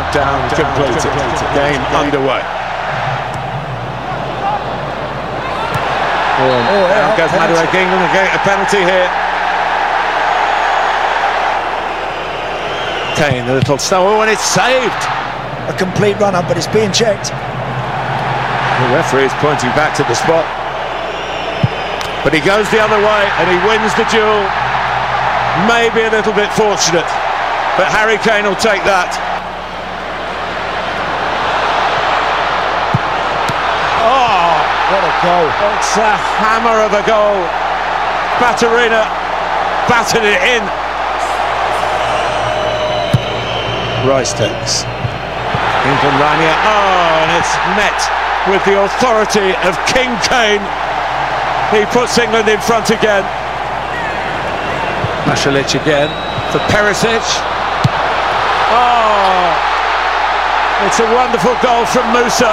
countdown completed. Game underway. Now goes Madueke. England again, a penalty here. Kane, a little slow, and it's saved. A complete run-up, but it's being checked. The referee is pointing back to the spot. But he goes the other way, and he wins the duel. Maybe a little bit fortunate, but Harry Kane will take that. Oh, what a goal. It's a hammer of a goal. Baturina battered it in. Rice takes. England Rania. Oh, and it's met with the authority of King Kane. He puts England in front again. Mashalic again for Perisic. Oh, it's a wonderful goal from Musa.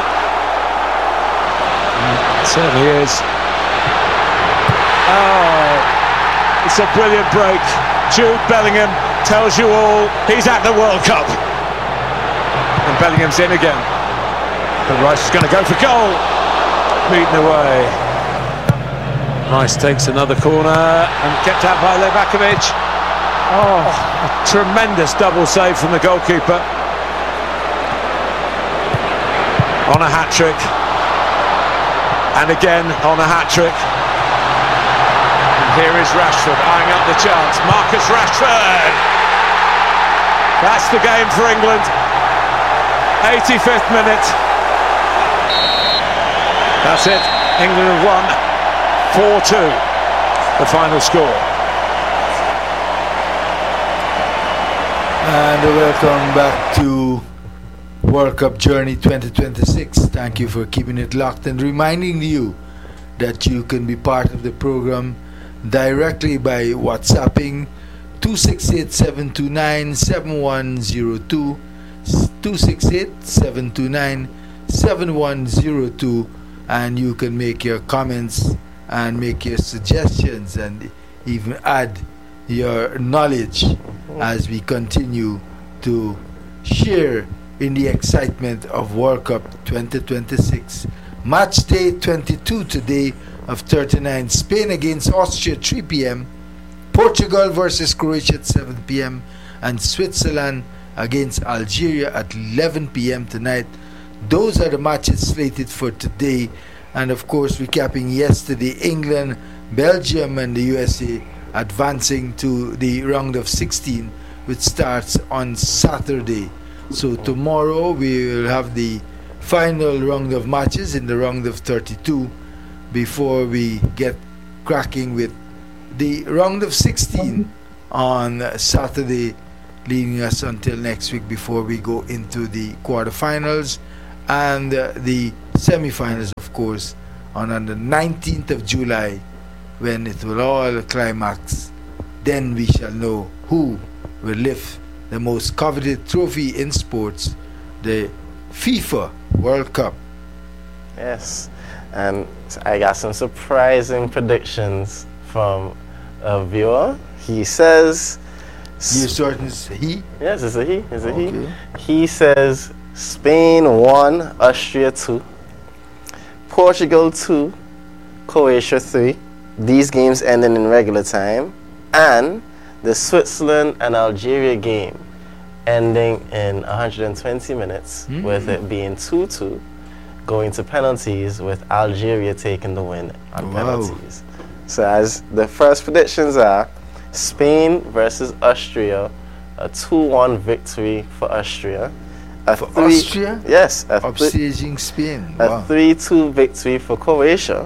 It certainly is. Oh, it's a brilliant break. Jude Bellingham tells you all he's at the World Cup. And Bellingham's in again. But Rice is going to go for goal. Beaten away. Rice takes another corner and kept out by Levakovic. Oh, a tremendous double save from the goalkeeper. On a hat-trick. And again on a hat-trick. And here is Rashford eyeing up the chance. Marcus Rashford! That's the game for England. 85th minute. That's it. England have won. 4-2, the final score. And welcome back to World Cup Journey 2026. Thank you for keeping it locked and reminding you that you can be part of the program directly by WhatsApping 268-729-7102, 268-729-7102, and you can make your comments and make your suggestions and even add your knowledge as we continue to share in the excitement of World Cup 2026. Match day 22 today of 39. Spain against Austria 3 p.m. Portugal versus Croatia at 7 p.m. and Switzerland against Algeria at 11 p.m. tonight. Those are the matches slated for today. And of course, recapping yesterday, England, Belgium and the USA advancing to the round of 16, which starts on Saturday. So tomorrow we will have the final round of matches in the round of 32 before we get cracking with the round of 16 on Saturday, leading us until next week before we go into the quarterfinals and the semifinals, of course, on the 19th of July, when it will all climax. Then we shall know who will lift the most coveted trophy in sports, the FIFA World Cup. Yes, and I got some surprising predictions from a viewer. He says... You're certain it's a he? Yes, it's a he. It's a he. He says Spain 1, Austria 2, Portugal 2, Croatia 3. These games ending in regular time, and the Switzerland and Algeria game ending in 120 minutes, with it being 2-2, going to penalties with Algeria taking the win on penalties. So as the first predictions are, Spain versus Austria, a 2-1 victory for Austria. Austria? Yes. Upstaging Spain. A 3-2 victory for Croatia.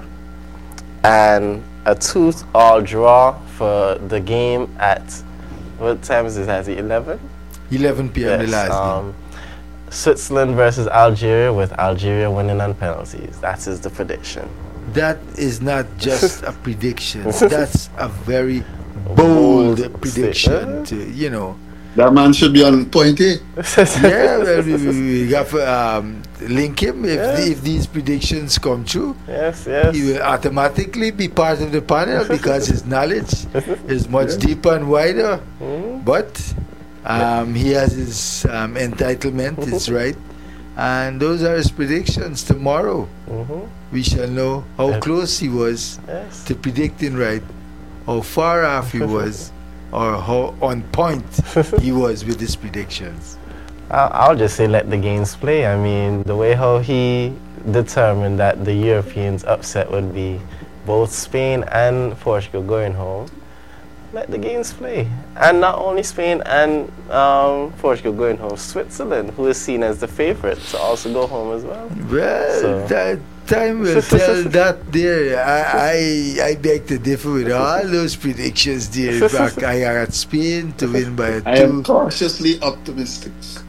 And a 2-all draw for the game at, what time is it at, 11? 11 p.m. Yes, the last game. Switzerland versus Algeria, with Algeria winning on penalties. That is the prediction. That is not just a prediction. That's a very bold prediction. That man should be on point, eh? Yeah, well, we got to link him if these predictions come true. Yes. He will automatically be part of the panel because his knowledge is much deeper and wider. But He has his entitlement, it's right. And those are his predictions. Tomorrow, we shall know how close he was to predicting right, how far off he was, or how on point he was with his predictions. I'll just say let the games play. I mean, the way how he determined that the Europeans' upset would be both Spain and Portugal going home, let the games play. And not only Spain and Portugal going home, Switzerland, who is seen as the favorite, to also go home as well. Well, that time will tell that there. I beg to differ with all those predictions there. In fact, I got Spain to win by 2. I am cautiously optimistic.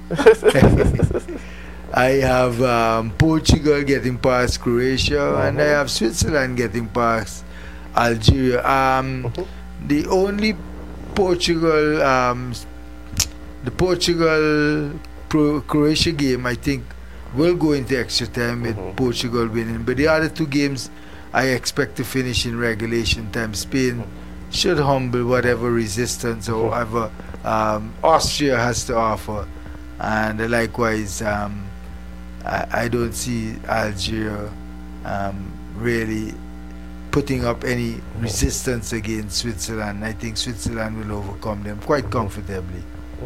I have Portugal getting past Croatia, and I have Switzerland getting past Algeria. The only Portugal, the Portugal-Croatia game, I think, will go into extra time with Portugal winning. But the other 2 games, I expect to finish in regulation time. Spain should humble whatever resistance or whatever Austria has to offer. And likewise, I don't see Algeria really putting up any resistance against Switzerland. I think Switzerland will overcome them quite comfortably.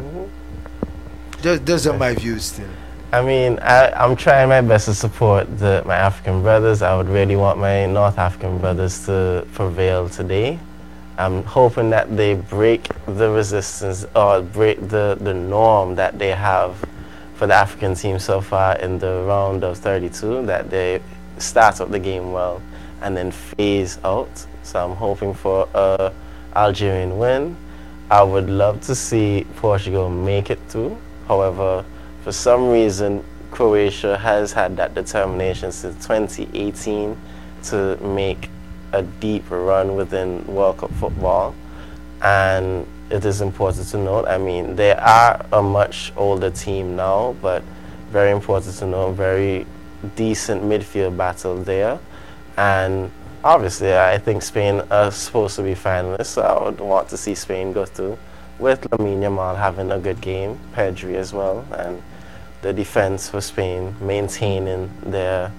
Those are my views still. I mean, I'm trying my best to support my African brothers. I would really want my North African brothers to prevail today. I'm hoping that they break the resistance or break the norm that they have for the African team so far in the round of 32, that they start up the game well and then phase out. So I'm hoping for a Algerian win. I would love to see Portugal make it through. However, for some reason, Croatia has had that determination since 2018 to make a deep run within World Cup football. And it is important to note, I mean, they are a much older team now, but very important to note, very decent midfield battle there. And obviously, I think Spain are supposed to be finalists, so I would want to see Spain go through with Lamine Yamal having a good game, Pedri as well, and the defense for Spain maintaining their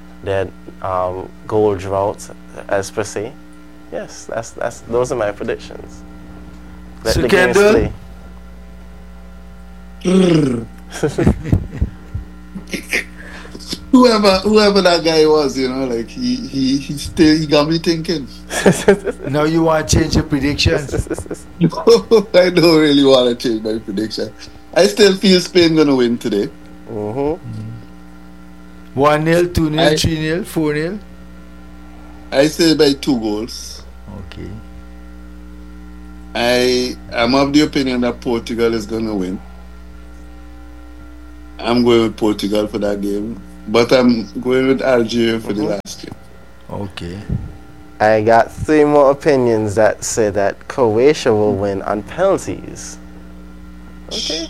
goal drought as per se. Yes, that's those are my predictions. Let So the games Kendall? play. Whoever that guy was, you know, like he got me thinking. Now you want to change your predictions? I don't really want to change my prediction. I still feel Spain gonna win today. 1-0, 2-0, 3-0, 4-0? I say by 2 goals. Okay. I am of the opinion that Portugal is gonna win. I'm going with Portugal for that game, but I'm going with Algeria for the last game. Okay. I got 3 more opinions that say that Croatia will win on penalties. Okay.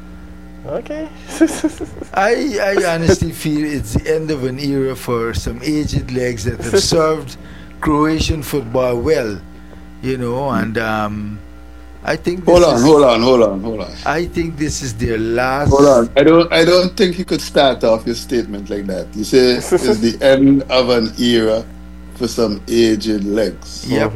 I honestly feel it's the end of an era for some aged legs that have served Croatian football well, you know, and I think this Hold on. I think this is their last. Hold on. I don't think you could start off your statement like that. You say it's the end of an era for some aged legs. Yep.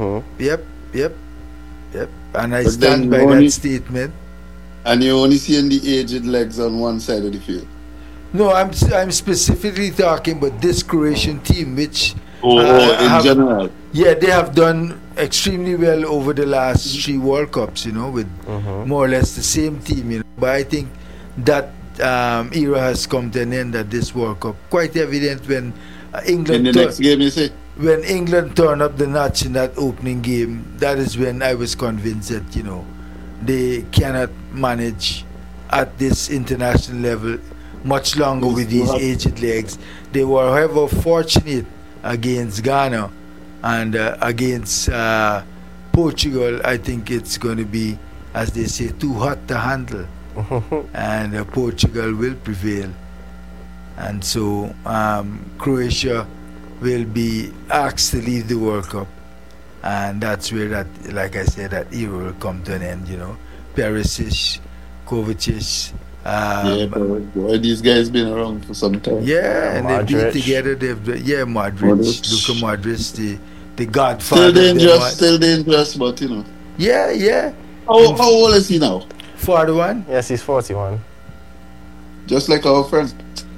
And I stand by that statement. And you're only seeing the aged legs on one side of the field. No, I'm specifically talking about this Croatian team, which in general. Yeah, they have done extremely well over the last 3 World Cups, you know, with more or less the same team, you know. But I think that era has come to an end at this World Cup. Quite evident when England. In the next game, you say? When England turned up the notch in that opening game, that is when I was convinced that, you know, they cannot manage at this international level much longer with these aged legs. They were, however, fortunate against Ghana and against Portugal. I think it's going to be, as they say, too hot to handle. And Portugal will prevail. And so Croatia will be asked to leave the World Cup. And that's where that, like I said, that era will come to an end, you know. Perisic Kovacic. Yeah, boy, these guys been around for some time. Yeah, and they've been Modric. together. Modric, Luka Modric, the godfather. Still of them all. dangerous, but you know. Yeah. How old is he now? 41. Yes, he's 41. Just like our friend.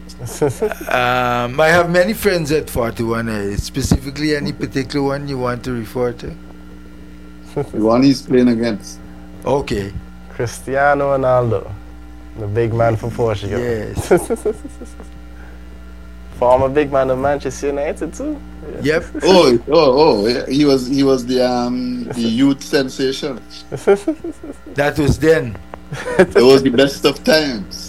I have many friends at 41. Specifically, any particular one you want to refer to? The one he's playing against. Okay. Cristiano Ronaldo, the big man from Portugal. Yes. Former big man of Manchester United too. Yep. Oh, yeah. He was the youth sensation. That was then. It was the best of times.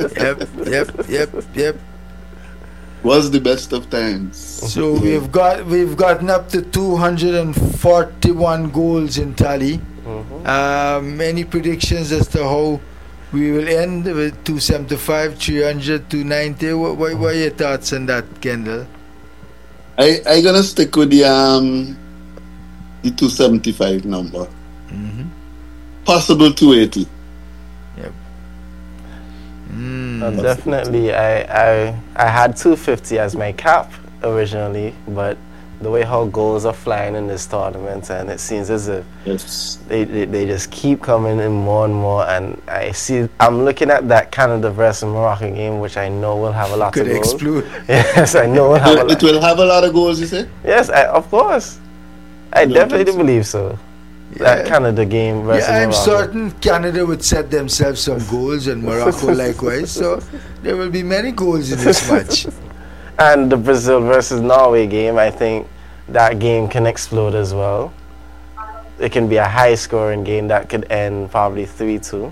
Yep. Was the best of times. So we've gotten up to 241 goals in tally. Many predictions as to how we will end with 275, 300, 290. What are your thoughts on that, Kendall? I gonna stick with the 275 number. Possible 280. Definitely, I had 250 as my cap originally, but the way how goals are flying in this tournament, and it seems as if they just keep coming in more and more. And I'm looking at that Canada versus Morocco game, which I know will have a lot of goals. Explode. Yes, I know It will have a lot of goals, you say? Yes, of course. I definitely believe so. That Canada game versus I'm Morocco. certain Canada would set themselves some goals, and Morocco likewise. So there will be many goals in this match. And the Brazil versus Norway game, I think that game can explode as well. It can be a high-scoring game that could end probably 3-2.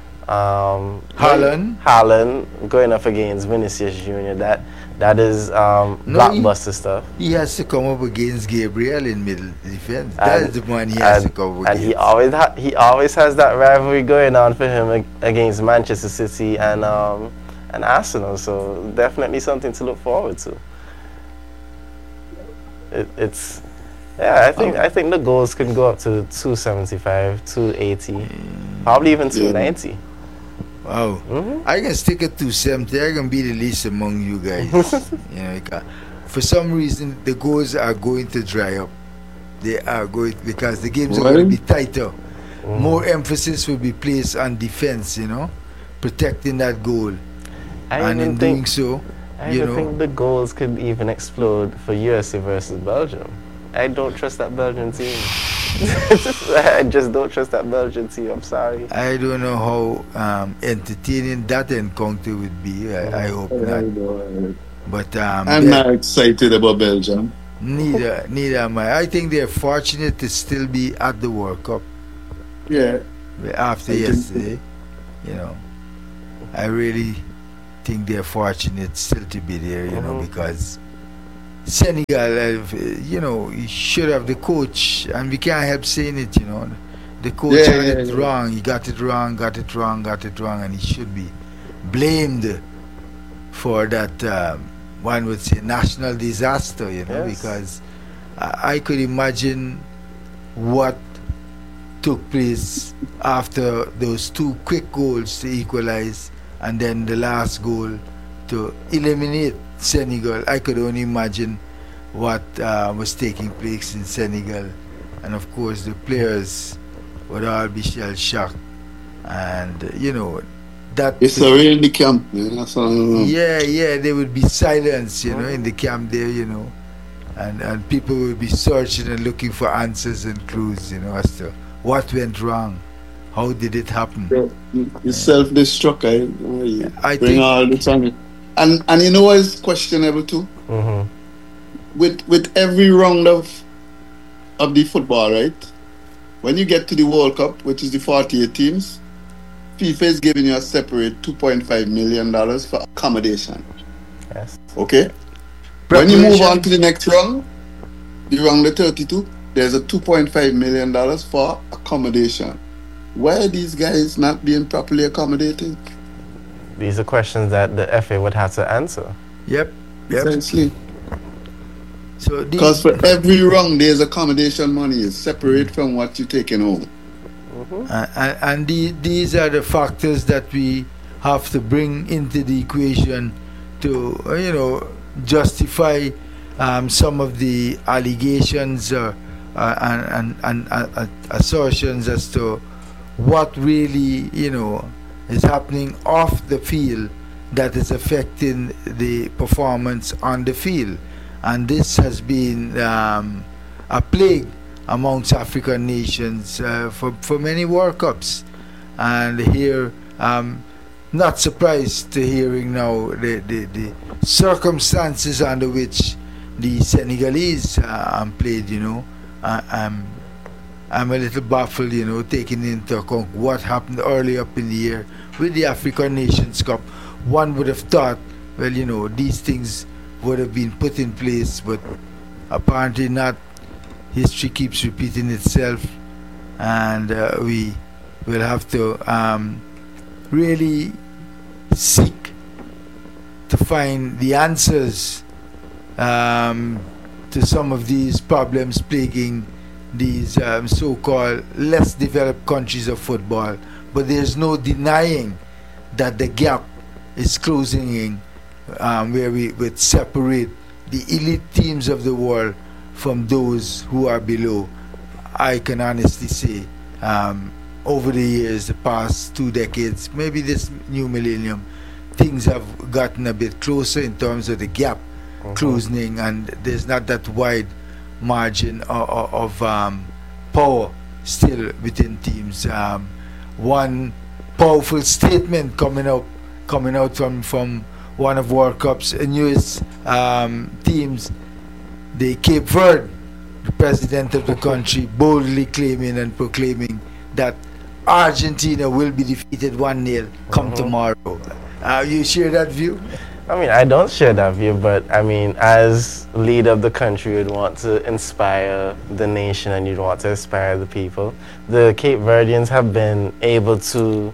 Haaland going up against Vinicius Jr. That is blockbuster stuff. He has to come up against Gabriel in middle defense. That is the one he has to come up against. And he always has that rivalry going on for him against Manchester City and Arsenal. So definitely something to look forward to. I think the goals can go up to 275, 280, probably even 290. Wow. I can stick at 270. I can be the least among you guys. For some reason, the goals are going to dry up. They are going, because the games are going to be tighter. More emphasis will be placed on defense, protecting that goal. I think the goals could even explode for USA versus Belgium. I don't trust that Belgian team. I just don't trust that Belgian team. I'm sorry. I don't know how entertaining that encounter would be. I hope not. But I'm not excited about Belgium. Neither am I. I think they're fortunate to still be at the World Cup. Yeah. After yesterday, I really think they're fortunate still to be there. Because Senegal, you should have the coach, and we can't help saying it. The coach had it wrong. He got it wrong, and he should be blamed for that. One would say national disaster, because I could imagine what took place after those two quick goals to equalize, and then the last goal to eliminate Senegal. I could only imagine what was taking place in Senegal, and of course the players would all be shell-shocked, and that it's already in the camp. There would be silence, in the camp there, and people would be searching and looking for answers and clues, as to what went wrong, how did it happen. It's self-destruct. I bring all the time. And what is questionable too? With every round of the football, right? When you get to the World Cup, which is the 48 teams, FIFA is giving you a separate $2.5 million for accommodation. Yes. Okay? When you move on to the next round, the round of 32, there's a $2.5 million for accommodation. Why are these guys not being properly accommodated? These are questions that the FA would have to answer. Yep. Essentially. So because for every round, there's accommodation money is separate from what you're taking home. And these are the factors that we have to bring into the equation to, justify some of the allegations and assertions as to what really, is happening off the field that is affecting the performance on the field. And this has been a plague amongst African nations for many World Cups. And here, not surprised to hearing now the circumstances under which the Senegalese played, I'm a little baffled, taking into account what happened early up in the year with the African Nations Cup. One would have thought, well, these things would have been put in place, but apparently not. History keeps repeating itself, and we will have to really seek to find the answers to some of these problems plaguing these so-called less developed countries of football. But there's no denying that the gap is closing in, where we would separate the elite teams of the world from those who are below. I can honestly say, over the years, the past 2 decades, maybe this new millennium, things have gotten a bit closer in terms of the gap closing, and there's not that wide margin of power still within teams. One powerful statement coming out from one of World Cup's newest teams, the Cape Verde, the president of the country, boldly claiming and proclaiming that Argentina will be defeated 1-0 come tomorrow. You share that view? I mean, I don't share that view, but I mean, as leader of the country, you'd want to inspire the nation and you'd want to inspire the people. The Cape Verdeans have been able to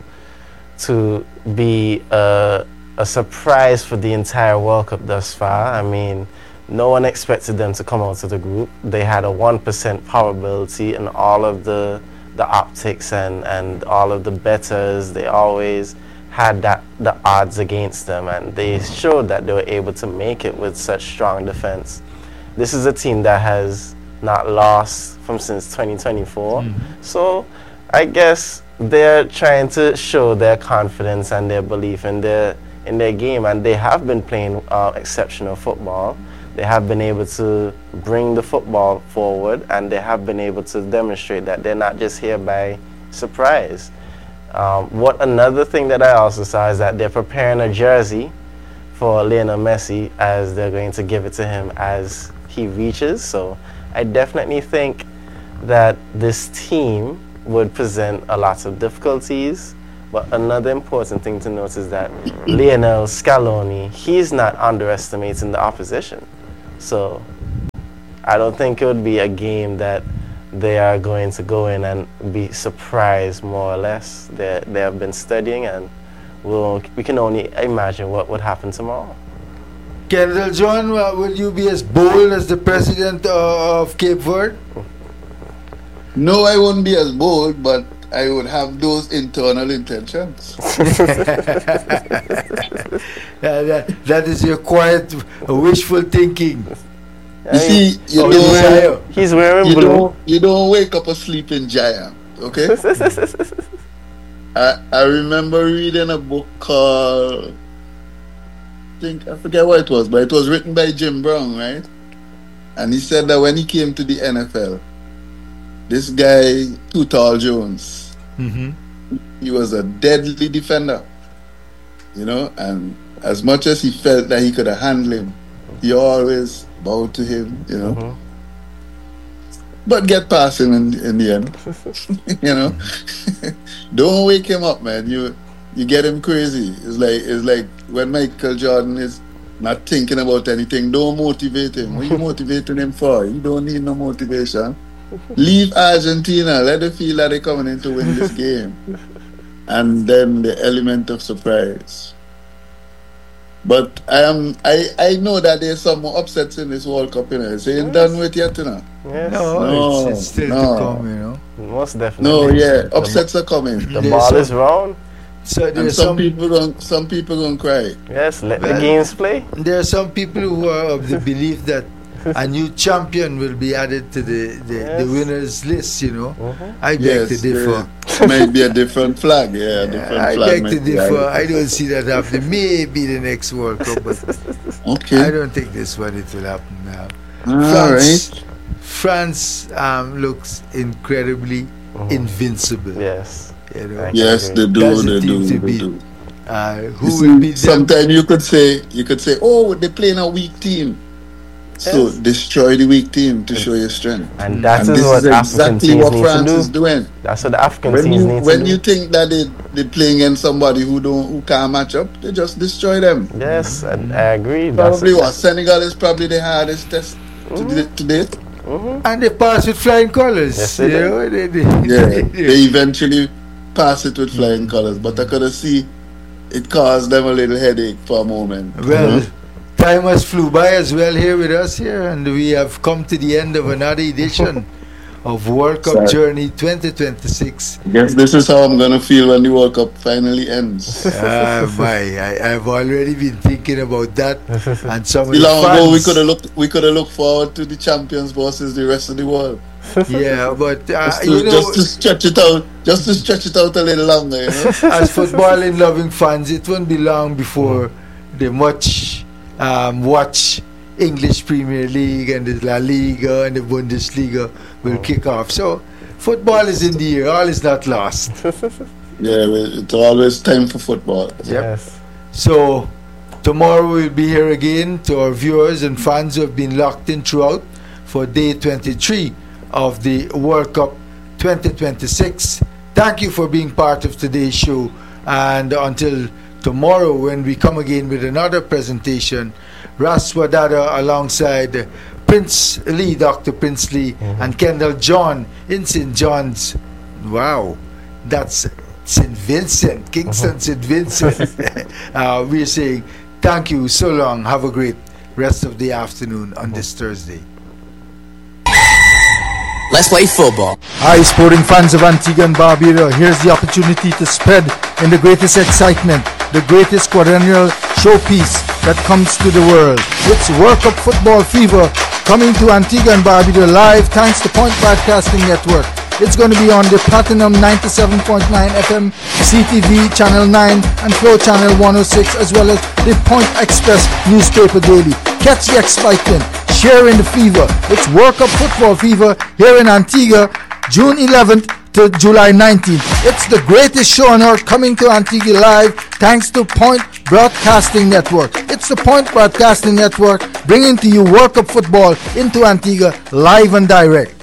be a surprise for the entire World Cup thus far. I mean, no one expected them to come out of the group. They had a 1% probability in all of the optics and all of the bettors. They always had the odds against them, and they showed that they were able to make it with such strong defense. This is a team that has not lost since 2024. So I guess they're trying to show their confidence and their belief in their game, and they have been playing exceptional football. They have been able to bring the football forward, and they have been able to demonstrate that they're not just here by surprise. Another thing that I also saw is that they're preparing a jersey for Lionel Messi, as they're going to give it to him as he reaches. So I definitely think that this team would present a lot of difficulties. But another important thing to note is that Lionel Scaloni, he's not underestimating the opposition. So I don't think it would be a game that they are going to go in and be surprised, more or less. They have been studying, and we can only imagine what would happen tomorrow. Kendall John, will you be as bold as the president of Cape Verde? No, I won't be as bold, but I would have those internal intentions. That is your quiet, wishful thinking. You see, he's wearing blue. You don't wake up a sleeping giant, okay? I remember reading a book called, I forget what it was, but it was written by Jim Brown, right? And he said that when he came to the NFL, this guy, Too Tall Jones, he was a deadly defender, and as much as he felt that he could have handled him, he always bowed to him, but get past him in the end, Don't wake him up, man. You get him crazy. It's like when Michael Jordan is not thinking about anything, don't motivate him. What are you motivating him for? You don't need no motivation. Leave Argentina. Let them feel that they're coming in to win this game. And then the element of surprise. But I know that there's some more upsets in this World Cup, It's ain't done with yet, Yeah. No, it's still to come, Most definitely. No, yeah, upsets are coming. The ball is round. So and some people don't cry. Yes, let the games play. There are some people who are of the belief that a new champion will be added to the winners list, you know. I beg to differ. Might be a different flag, I beg to differ. I don't see that happening. Maybe the next World Cup, but I don't think this one it will happen now. France looks incredibly invincible. Yes. You know? Yes, they do. They do. Who will beat them? Sometimes you could say, oh, they're playing a weak team. So destroy the weak team to show your strength. And this is exactly what France is doing. That's what the African teams need to do. When you think that they're playing against somebody who can't match up, they just destroy them. Yes, and I agree. Senegal is probably the hardest test to date. And they pass with flying colors. Yes, they eventually pass it with flying colors. But I could see it caused them a little headache for a moment. Well, time has flew by as well here with us here, and we have come to the end of another edition of World Cup Journey 2026. I guess this is how I'm going to feel when the World Cup finally ends. I've already been thinking about that. And some of the long fans, ago, we could have looked forward to the champions versus the rest of the world. Yeah, but just to stretch it out a little longer, you know? As footballing loving fans, it won't be long before the much watch English Premier League and the La Liga and the Bundesliga will kick off. So football is in the air. All is not lost. It's always time for football. Yes. So tomorrow we'll be here again to our viewers and fans who have been locked in throughout for day 23 of the World Cup 2026. Thank you for being part of today's show, and until tomorrow when we come again with another presentation, Ras Wadada alongside Prince Lee, Dr. Prince Lee, and Kendall John in St. John's. Wow, that's St. Vincent, Kingston St. Vincent. We're saying thank you, so long, have a great rest of the afternoon on this Thursday. Let's play football. Hi, sporting fans of Antigua and Barbuda. Here's the opportunity to spread in the greatest excitement, the greatest quadrennial showpiece that comes to the world. It's World Cup Football Fever coming to Antigua and Barbuda live thanks to Point Broadcasting Network. It's going to be on the Platinum 97.9 FM, CTV Channel 9 and Flow Channel 106, as well as the Point Express newspaper daily. Catch the excitement, share in the fever. It's World Cup Football Fever here in Antigua, June 11th to July 19th. It's the greatest show on earth coming to Antigua live thanks to Point Broadcasting Network. It's the Point Broadcasting Network bringing to you World Cup football into Antigua live and direct.